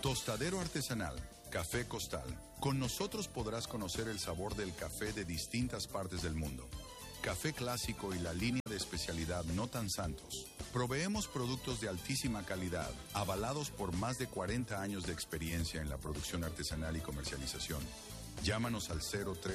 Tostadero artesanal, Café Costal. Con nosotros podrás conocer el sabor del café de distintas partes del mundo. Café clásico y la línea de especialidad No Tan Santos. Proveemos productos de altísima calidad, avalados por más de 40 años de experiencia en la producción artesanal y comercialización. Llámanos al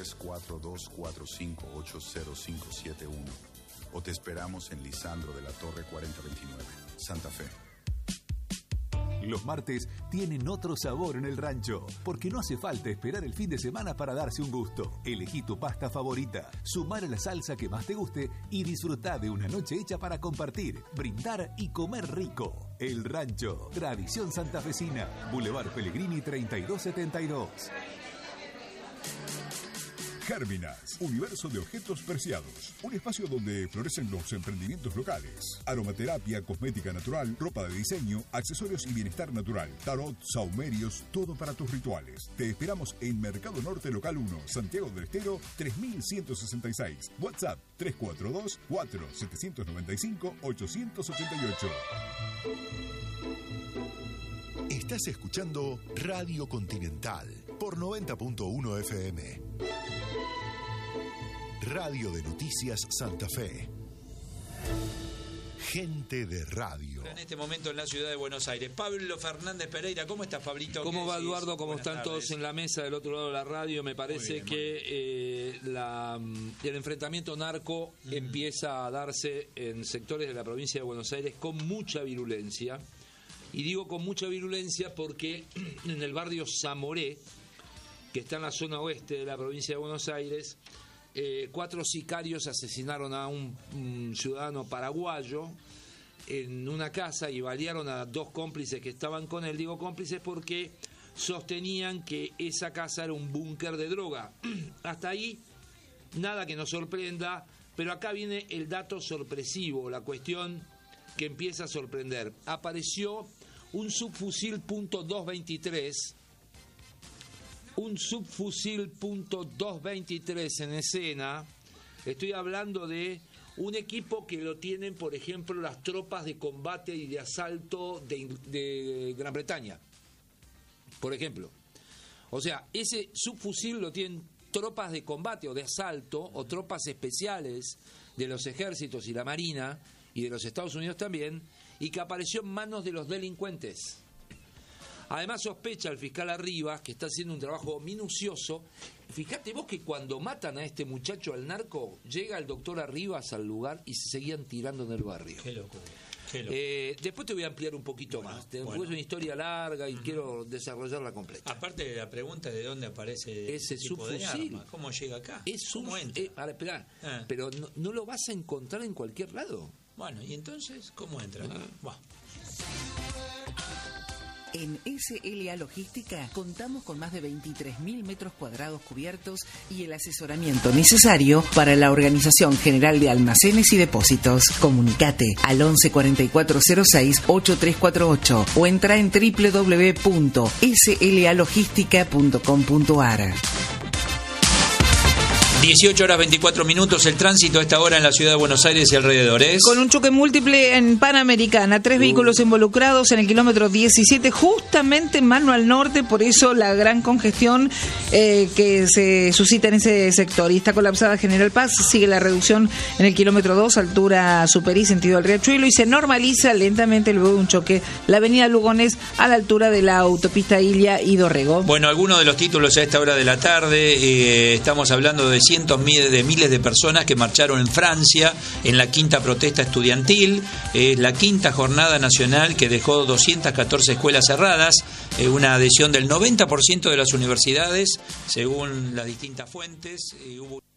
034245805571 o te esperamos en Lisandro de la Torre 4029, Santa Fe. Los martes tienen otro sabor en el rancho, porque no hace falta esperar el fin de semana para darse un gusto. Elegí tu pasta favorita, sumar a la salsa que más te guste y disfrutar de una noche hecha para compartir, brindar y comer rico. El Rancho, tradición santafesina, Boulevard Pellegrini 3272. Gérminas, universo de objetos preciados. Un espacio donde florecen los emprendimientos locales. Aromaterapia, cosmética natural, ropa de diseño, accesorios y bienestar natural. Tarot, saumerios, todo para tus rituales. Te esperamos en Mercado Norte Local 1, Santiago del Estero, 3166. WhatsApp 342-4795-888. Estás escuchando Radio Continental por 90.1 FM. Radio de Noticias Santa Fe. Gente de radio. En este momento en la ciudad de Buenos Aires. Pablo Fernández Pereira, ¿cómo estás, Pablito? ¿Cómo va, Eduardo? ¿Cómo Buenas están tardes. todos en la mesa del otro lado de la radio? Me parece Bien, que el enfrentamiento narco empieza a darse en sectores de la provincia de Buenos Aires con mucha virulencia. Y digo con mucha virulencia porque en el barrio Zamoré, que está en la zona oeste de la provincia de Buenos Aires, 4 sicarios asesinaron a un ciudadano paraguayo en una casa y balearon a 2 cómplices que estaban con él. Digo cómplices porque sostenían que esa casa era un búnker de droga. Hasta ahí, nada que nos sorprenda, pero acá viene el dato sorpresivo, la cuestión que empieza a sorprender. Apareció un subfusil .223, en escena. Estoy hablando de un equipo que lo tienen, por ejemplo, las tropas de combate y de asalto de Gran Bretaña, por ejemplo. O sea, ese subfusil lo tienen tropas de combate o de asalto o tropas especiales de los ejércitos y la marina y de los Estados Unidos también, y que apareció en manos de los delincuentes. Además sospecha el fiscal Arribas, que está haciendo un trabajo minucioso. Fíjate vos que cuando matan a este muchacho, al narco, llega el doctor Arribas al lugar y se seguían tirando en el barrio. Qué locura. Después te voy a ampliar un poquito más. Es una historia larga y quiero desarrollarla completa. Aparte de la pregunta de dónde aparece ese tipo de subfusil, arma, ¿cómo llega acá? ¿Cómo entra? Ahora, esperá, pero no lo vas a encontrar en cualquier lado. Bueno, ¿y entonces cómo entra? En SLA Logística contamos con más de 23.000 metros cuadrados cubiertos y el asesoramiento necesario para la organización general de almacenes y depósitos. Comunicate al 11 4406 8348 o entra en www.slalogistica.com.ar. 18 horas 24 minutos, el tránsito a esta hora en la ciudad de Buenos Aires y alrededores. Con un choque múltiple en Panamericana, 3 vehículos involucrados en el kilómetro 17, justamente mano al norte, por eso la gran congestión que se suscita en ese sector. Y está colapsada General Paz, sigue la reducción en el kilómetro 2, altura Superí, sentido al Riachuelo, y se normaliza lentamente luego de un choque la avenida Lugones a la altura de la autopista Ilia y Dorrego. Bueno, algunos de los títulos a esta hora de la tarde, estamos hablando de cientos de miles de personas que marcharon en Francia en la 5ª protesta estudiantil, la 5ª jornada nacional que dejó 214 escuelas cerradas, una adhesión del 90% de las universidades, según las distintas fuentes. Hubo